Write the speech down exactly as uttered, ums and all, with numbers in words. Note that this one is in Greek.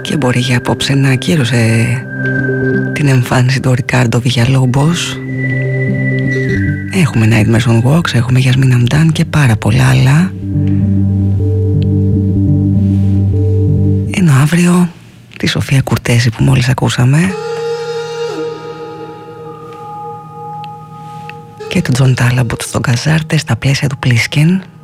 Και μπορεί για απόψε να ακύρωσε την εμφάνιση του Ρικάρντο Βιγιαλόμπος. Έχουμε Nightmares on Walks, έχουμε Yasmin Hamdan και πάρα πολλά άλλα. Ενώ αύριο τη Σοφία Κουρτέζη που μόλις ακούσαμε και τον Τζον Τάλαμποτ στον Καζάρτε στα πλαίσια του Plisken.